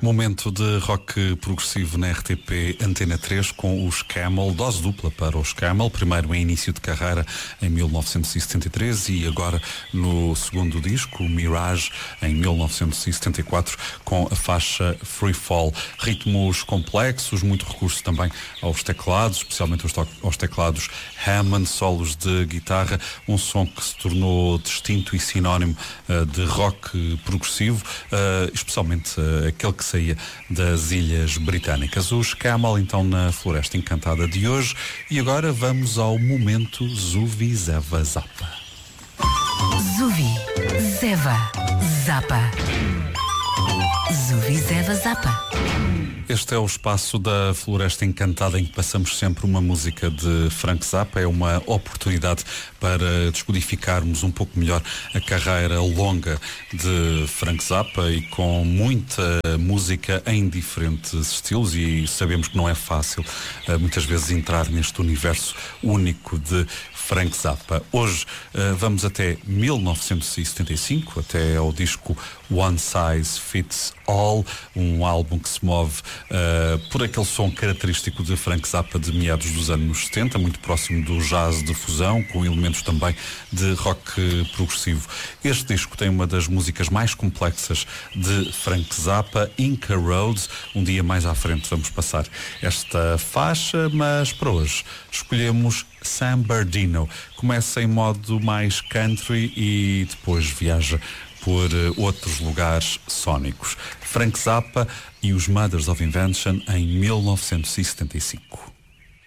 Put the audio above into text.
Momento de rock progressivo na RTP Antena 3 com os Camel, dose dupla para os Camel, primeiro em início de carreira em 1973 e agora no segundo disco, Mirage, em 1974, com a faixa Free Fall. Ritmos complexos, muito recurso também aos teclados, especialmente aos teclados Hammond, solos de guitarra, um som que se tornou distinto e sinónimo de rock progressivo, especialmente aquele que saía das Ilhas Britânicas. Os Camel, então, na Floresta Encantada de hoje. E agora vamos ao momento Zuvi Zeva Zapa. Zuvi Zeva Zapa. Zuvi Zeva Zapa. Este é o espaço da Floresta Encantada em que passamos sempre uma música de Frank Zappa. É uma oportunidade para descodificarmos um pouco melhor a carreira longa de Frank Zappa e com muita música em diferentes estilos, e sabemos que não é fácil muitas vezes entrar neste universo único de Frank Zappa. Hoje vamos até 1975, até ao disco One Size Fits All, um álbum que se move por aquele som característico de Frank Zappa de meados dos anos 70, muito próximo do jazz de fusão, com elementos também de rock progressivo. Este disco tem uma das músicas mais complexas de Frank Zappa, Inca Roads. Um dia mais à frente vamos passar esta faixa, mas para hoje escolhemos San Bernardino. Começa em modo mais country e depois viaja por outros lugares sónicos. Frank Zappa e os Mothers of Invention em 1975.